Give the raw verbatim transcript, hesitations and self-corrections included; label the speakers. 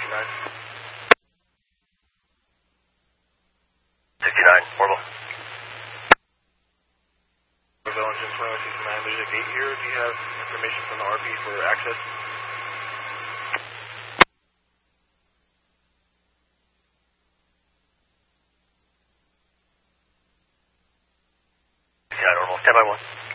Speaker 1: nine.
Speaker 2: sixty-nine, Orville.
Speaker 1: Orville, engine twenty-one sixty-nine, there's a gate here. Do you have information from the R P for access?
Speaker 2: sixty-nine, Orville, stand by one.